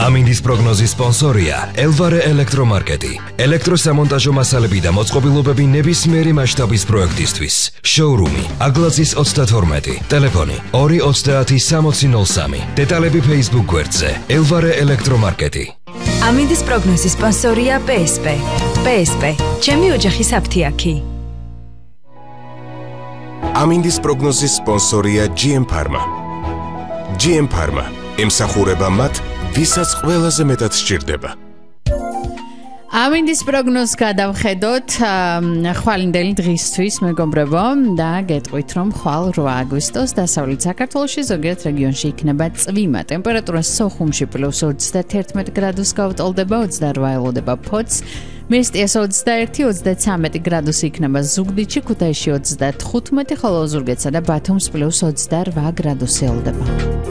ამინდის პროგნოზის სპონსორია ელვარე ელექტრომარკეტი. ელექტროსამონტაჟო მასალები და მოწყობილობები ნებისმიერი მასშტაბის პროექტისთვის. შოურუმი აგლაძის 32, ტელეფონი 2306003. დეტალები Facebook გვერდზე ელვარე ელექტრომარკეტი. ამინდის პროგნოზის სპონსორია PSP. PSP, ჩემი ოჯახის აფთიაქი. ამინდის პროგნოზის სპონსორია GM Pharma. GM Pharma ემსახურება მათ, ვისაც ყველაზე მეტად სჭირდება. ამინდის პროგნოზს გადავხედოთ ხვალინდელი დღისთვის მეგობრებო და გეტყვით რომ ხვალ 8 აგვისტოს დასავლეთ საქართველოში ზოგიერთ რეგიონში იქნება წვიმა. ტემპერატურა სოხუმში +21 გრადუს გავტოლდება, 28 ელოდება ფოთს. მესტიას 21-33 გრადუსი იქნება ზუგდიდში, ქუთაისში 35, ხოლო ოზურგეთსა და ბათუმს +28 გრადუსი ელოდება.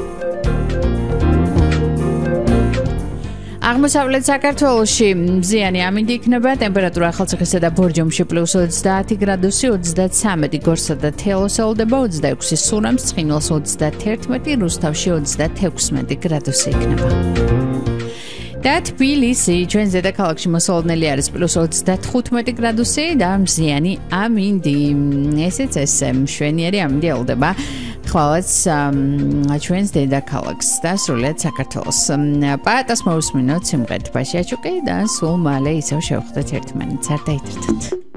აღმოსავლეთ საქართველოში მზიანი ამინდი იქნება, ტემპერატურა ახალციხესა და ბორჯომში +30 გრადუსი, 33 გორსა და თელოს ელოდება, 26 სურამს, ცხინვალს 31, რუსთავში 36 გრადუსი იქნება. და თბილისი ჩვენს დედაქალაქში მოსალოდნელი არის +35 გრადუსი და მზიანი ამინდი. ესეც ესე მშვენიერი ამინდი ელოდება ხვალაც ჩვენს დედაქალაქს და სრულიად საქართველოს. პაატას მოვუსმინოთ სიმღერით ბაშიაჩუკი და სულ მალე ისევ შევხვდეთ ერთმანეთს. არ დაითრდეთ.